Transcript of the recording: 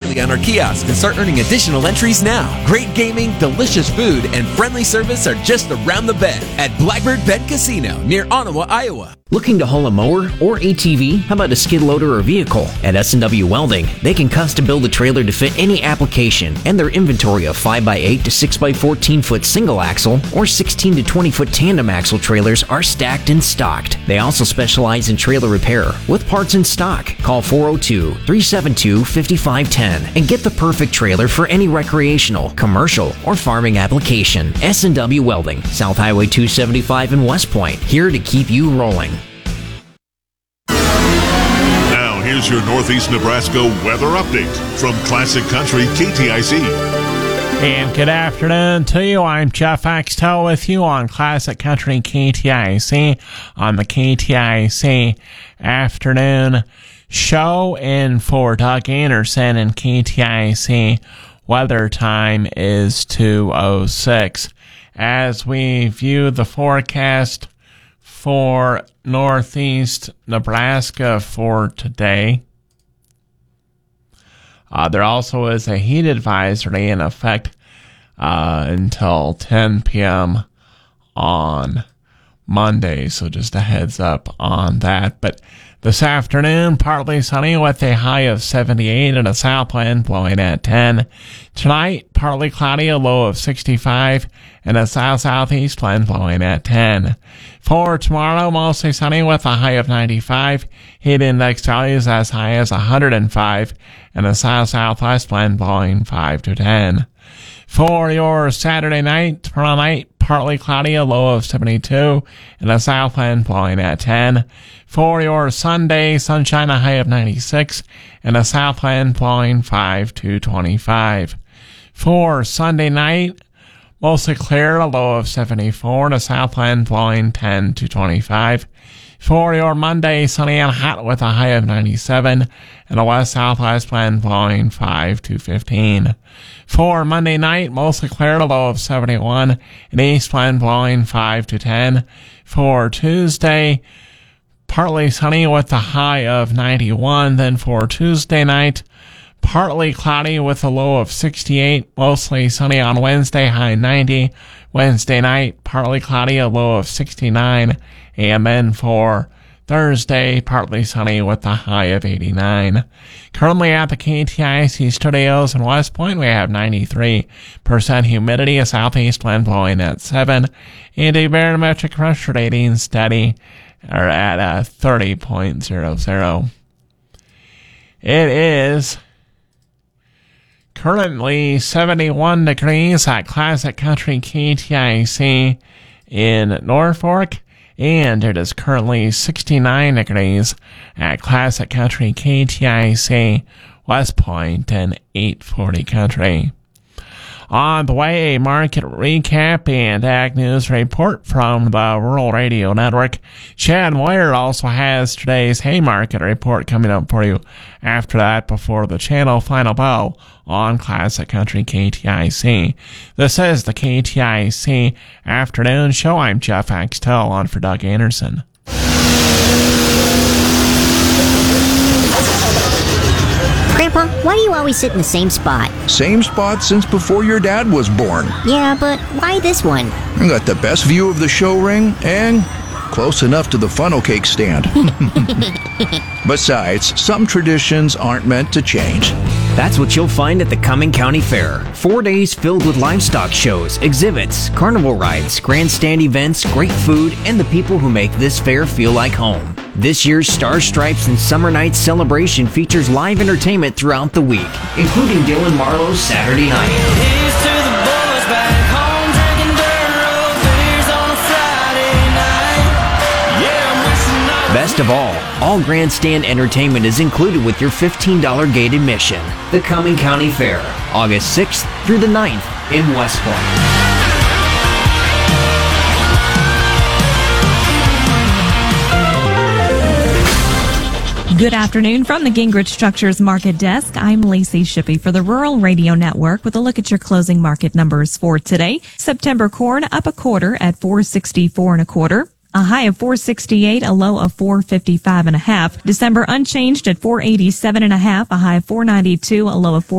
early on our kiosk and start earning additional entries now. Great gaming, delicious food, and friendly service are just around the bend at Blackbird Bend Casino near Ottawa, Iowa. Looking to haul a mower or ATV? How about a skid loader or vehicle? At S&W Welding, they can custom build a trailer to fit any application, and their inventory of 5x8 to 6x14-foot single axle or 16 to 20-foot tandem axle trailers are stacked and stocked. They also specialize in trailer repair with parts in stock. Call 402-372-5510 and get the perfect trailer for any recreational, commercial, or farming application. S&W Welding, South Highway 275 in West Point, here to keep you rolling. Now, here's your Northeast Nebraska weather update from Classic Country KTIC. And good afternoon to you. I'm Jeff Axtell with you on Classic Country KTIC on the KTIC afternoon show. And for Doug Anderson and KTIC, weather time is 2:06. As we view the forecast for Northeast Nebraska for today, there also is a heat advisory in effect until 10 p.m. on Monday, so just a heads up on that. But this afternoon, partly sunny with a high of 78 and a south wind blowing at 10. Tonight, partly cloudy, a low of 65 and a south-southeast wind blowing at 10. For tomorrow, mostly sunny with a high of 95. Heat index values as high as 105 and a south-southwest wind blowing 5 to 10. For your Saturday night, tomorrow night, partly cloudy, a low of 72 and a south wind blowing at 10. For your Sunday, sunshine, a high of 96 and a south wind blowing 5 to 25. For Sunday night, mostly clear, a low of 74 and a south wind blowing 10 to 25. For your Monday, sunny and hot with a high of 97 and a west-southwest wind blowing 5 to 15. For Monday night, mostly clear, a low of 71 and east wind blowing 5 to 10. For Tuesday, partly sunny with a high of 91. Then for Tuesday night, partly cloudy with a low of 68, mostly sunny on Wednesday, high 90. Wednesday night, partly cloudy, a low of 69. And then for Thursday, partly sunny with a high of 89. Currently at the KTIC studios in West Point, we have 93% humidity, a southeast wind blowing at 7, and a barometric pressure rating steady or at 30.00. It is currently 71 degrees at Classic Country KTIC in Norfolk, and it is currently 69 degrees at Classic Country KTIC West Point and 840 Country. On the way, a market recap and ag news report from the Rural Radio Network. Chad Moyer also has today's Haymarket report coming up for you after that, before the channel final bell on Classic Country KTIC. This is the KTIC Afternoon Show. I'm Jeff Axtell on for Doug Anderson. Grandpa, why do you always sit in the same spot? Same spot since before your dad was born. Yeah, but why this one? I got the best view of the show ring and close enough to the funnel cake stand. Besides, some traditions aren't meant to change. That's what you'll find at the Cumming County Fair. 4 days filled with livestock shows, exhibits, carnival rides, grandstand events, great food, and the people who make this fair feel like home. This year's Star Stripes and Summer Nights celebration features live entertainment throughout the week, including Dylan Marlowe's Saturday night. Here's to the boys back home drinking dirt road beers on a Friday night. Yeah, I'm wishing Best of all grandstand entertainment is included with your $15 gate admission. The Cumming County Fair, August 6th through the 9th in West Point. Good afternoon from the Gingrich Structures Market Desk. I'm Lacey Shippey for the Rural Radio Network with a look at your closing market numbers for today. September corn up a quarter at $4.64 1/4. A high of $4.68, a low of $4.55 1/2. December unchanged at $4.87 1/2, a high of $4.92, a low of